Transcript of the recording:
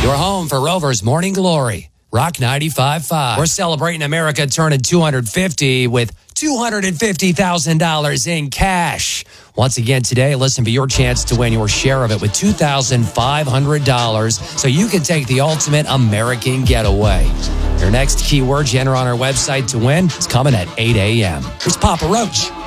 Your home for Rover's Morning Glory. Rock 95.5. We're celebrating America turning 250 with $250,000 in cash. Once again today, listen for your chance to win your share of it with $2,500 so you can take the ultimate American getaway. Your next keyword you enter on our website to win is coming at 8 a.m. Here's Papa Roach.